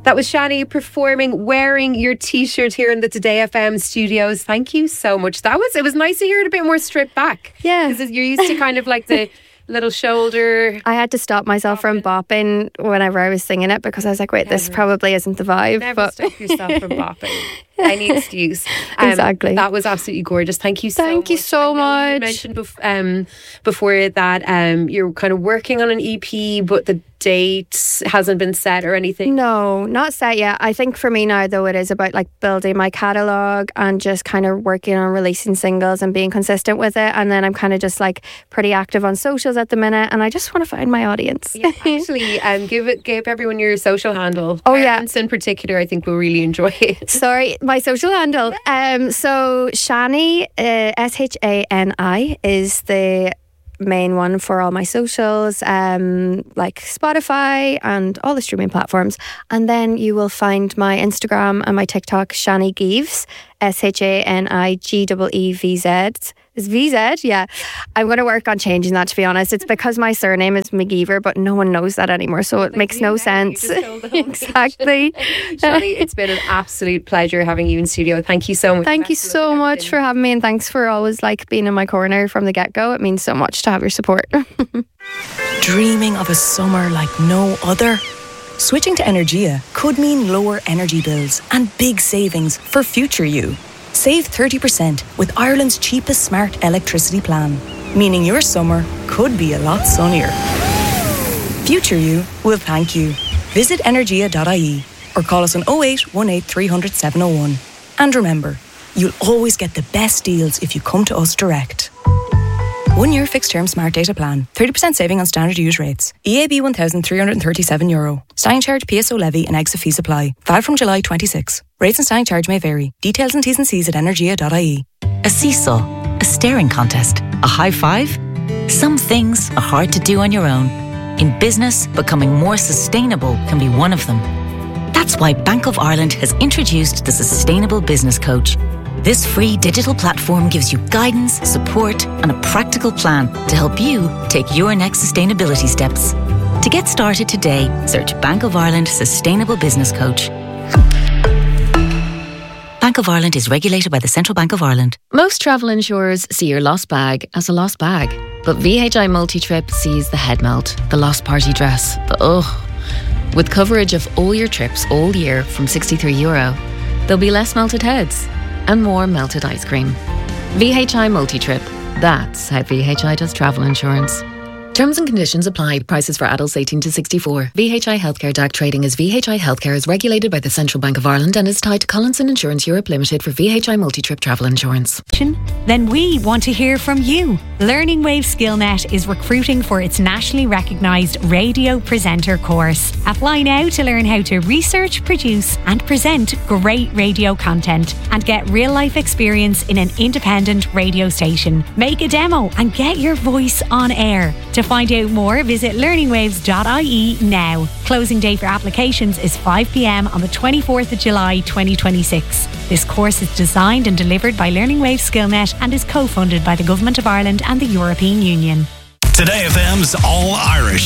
That was Shani performing, wearing your t-shirt here in the Today FM studios. Thank you so much. It was nice to hear it a bit more stripped back. Yeah. Because you're used to kind of like the little shoulder. I had to stop myself from bopping whenever I was singing it because I was like, wait, this probably isn't the vibe. Never stop yourself from bopping. Any excuse. Exactly. That was absolutely gorgeous. Thank you so much. Thank you so much. You mentioned before that you're kind of working on an EP, but the date hasn't been set or anything. No, not set yet. I think for me now, though, it is about like building my catalogue and just kind of working on releasing singles and being consistent with it. And then I'm kind of just like pretty active on socials at the minute, and I just want to find my audience. Yeah, actually, give everyone your social handle. Oh, yeah. Parents in particular, I think will really enjoy it. Sorry, my social handle. So Shani, Shani is the main one for all my socials, like Spotify and all the streaming platforms. And then you will find my Instagram and my TikTok, Shani Geeves, SHANIGEEVZ. Is VZ? Yeah. I'm going to work on changing that, to be honest. It's because my surname is McGeever, but no one knows that anymore, so it makes no sense. Exactly. Shani, it's been an absolute pleasure having you in studio. Thank you so much. Thank you so much for having me, and thanks for always like being in my corner from the get-go. It means so much to have your support. Dreaming of a summer like no other? Switching to Energia could mean lower energy bills and big savings for future you. Save 30% with Ireland's cheapest smart electricity plan, meaning your summer could be a lot sunnier. Future you will thank you. Visit energia.ie or call us on 0818 300 701. And remember, you'll always get the best deals if you come to us direct. 1 year fixed term smart data plan. 30% saving on standard use rates. EAB €1,337. Standing charge, PSO levy and exit fees apply. Valid from July 26. Rates and standing charge may vary. Details and T's and C's at energia.ie. A seesaw, a staring contest, a high five. Some things are hard to do on your own. In business, becoming more sustainable can be one of them. That's why Bank of Ireland has introduced the Sustainable Business Coach. This free digital platform gives you guidance, support, and a practical plan to help you take your next sustainability steps. To get started today, search Bank of Ireland Sustainable Business Coach. Bank of Ireland is regulated by the Central Bank of Ireland. Most travel insurers see your lost bag as a lost bag, but VHI Multi-Trip sees the head melt, the lost party dress, the ugh. With coverage of all your trips all year from €63, there'll be less melted heads and more melted ice cream. VHI Multi-Trip. That's how VHI does travel insurance. Terms and conditions apply. Prices for adults 18 to 64. VHI Healthcare DAC trading as VHI Healthcare is regulated by the Central Bank of Ireland and is tied to Collinson Insurance Europe Limited for VHI Multi-Trip travel insurance. Then we want to hear from you. Learning Wave SkillNet is recruiting for its nationally recognised radio presenter course. Apply now to learn how to research, produce and present great radio content and get real-life experience in an independent radio station. Make a demo and get your voice on air. To find out more, visit learningwaves.ie now. Closing date for applications is 5 p.m. on the 24th of July 2026. This course is designed and delivered by Learning Wave SkillNet and is co-funded by the Government of Ireland and the European Union. Today FM's All Irish.